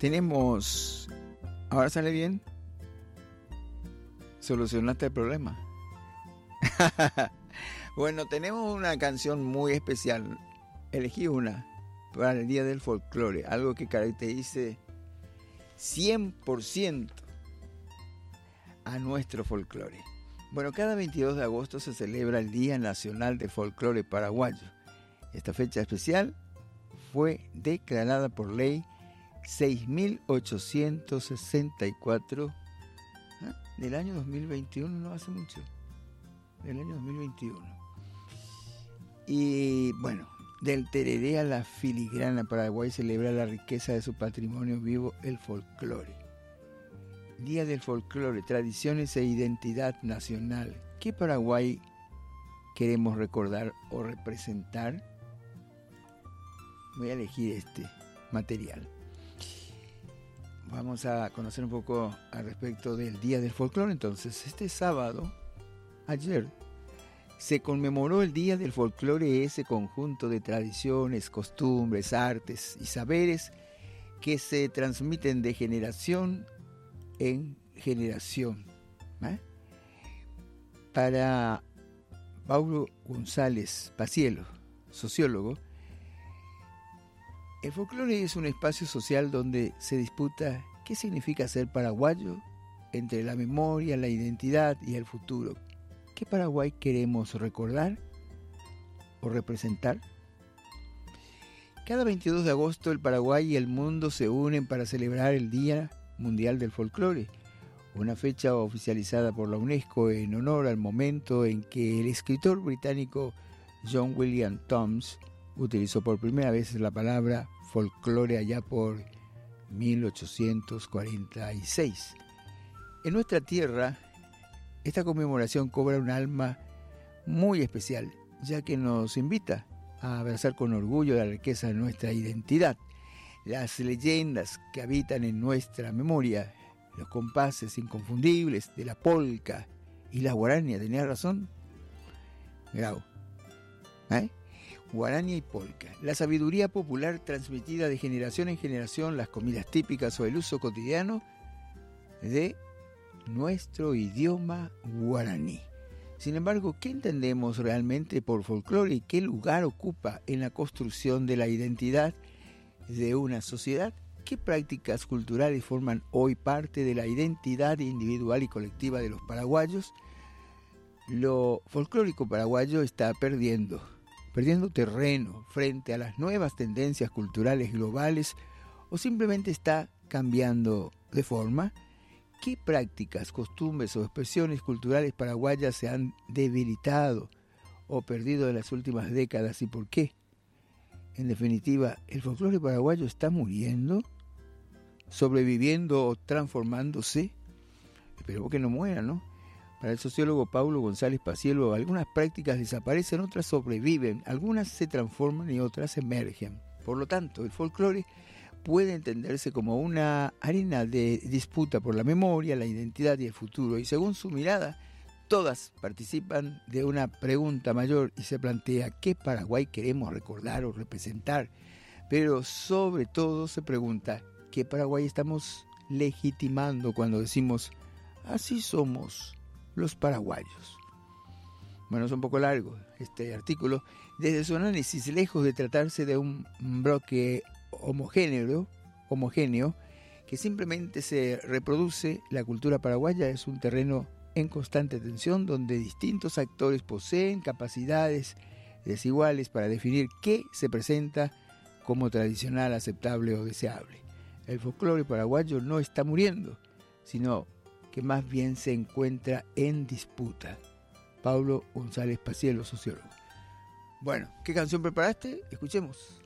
Tenemos... ¿Ahora sale bien? ¿Solucionaste el problema? Bueno, tenemos una canción muy especial. Elegí una para el Día del Folclore, algo que caracterice 100% a nuestro folclore. Bueno, cada 22 de agosto se celebra el Día Nacional del Folclore Paraguayo. Esta fecha especial fue declarada por ley 6.864 del año 2021, no hace mucho, del año 2021. Y bueno, del tereré a la filigrana, Paraguay celebra la riqueza de su patrimonio vivo, el folclore. Día del Folclore, tradiciones e identidad nacional. ¿Qué Paraguay queremos recordar o representar? Voy a elegir este material. Vamos a conocer un poco al respecto del Día del Folclore. Entonces, este sábado, ayer, se conmemoró el Día del Folclore, ese conjunto de tradiciones, costumbres, artes y saberes que se transmiten de generación en generación. Para Paulo González Pacielo, sociólogo, el folclore es un espacio social donde se disputa qué significa ser paraguayo entre la memoria, la identidad y el futuro. ¿Qué Paraguay queremos recordar o representar? Cada 22 de agosto el Paraguay y el mundo se unen para celebrar el Día Mundial del Folclore, una fecha oficializada por la UNESCO en honor al momento en que el escritor británico John William Thoms utilizó por primera vez la palabra folclore allá por 1846. En nuestra tierra, esta conmemoración cobra un alma muy especial, ya que nos invita a abrazar con orgullo la riqueza de nuestra identidad, las leyendas que habitan en nuestra memoria, los compases inconfundibles de la polca y la guarania. ¿Tenía razón? Grau. Guarania y polca. La sabiduría popular transmitida de generación en generación, las comidas típicas o el uso cotidiano de nuestro idioma guaraní. Sin embargo, ¿qué entendemos realmente por folclore y qué lugar ocupa en la construcción de la identidad de una sociedad? ¿Qué prácticas culturales forman hoy parte de la identidad individual y colectiva de los paraguayos? Lo folclórico paraguayo está perdiendo terreno frente a las nuevas tendencias culturales globales o simplemente está cambiando de forma. ¿Qué prácticas, costumbres o expresiones culturales paraguayas se han debilitado o perdido en las últimas décadas y por qué? En definitiva, ¿el folclore paraguayo está muriendo, sobreviviendo o transformándose? Esperemos que no muera, ¿no? Para el sociólogo Paulo González Pacielo, algunas prácticas desaparecen, otras sobreviven, algunas se transforman y otras emergen. Por lo tanto, el folclore puede entenderse como una arena de disputa por la memoria, la identidad y el futuro. Y según su mirada, todas participan de una pregunta mayor y se plantea qué Paraguay queremos recordar o representar. Pero sobre todo se pregunta qué Paraguay estamos legitimando cuando decimos así somos los paraguayos. Bueno, es un poco largo este artículo. Desde su análisis, lejos de tratarse de un bloque homogéneo que simplemente se reproduce, la cultura paraguaya es un terreno en constante tensión donde distintos actores poseen capacidades desiguales para definir qué se presenta como tradicional, aceptable o deseable. El folclore paraguayo no está muriendo, sino que más bien se encuentra en disputa. Paulo González Pacielo, sociólogo. Bueno, ¿qué canción preparaste? Escuchemos.